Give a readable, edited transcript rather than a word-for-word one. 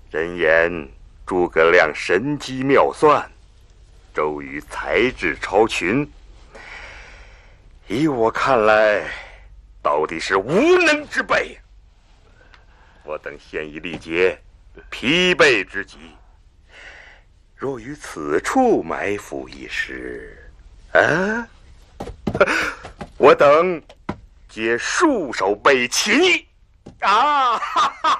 人言诸葛亮神机妙算，周瑜才智超群。以我看来，到底是无能之辈。我等现已力竭，疲惫之极。若于此处埋伏一时，我等皆束手被擒。啊！哈哈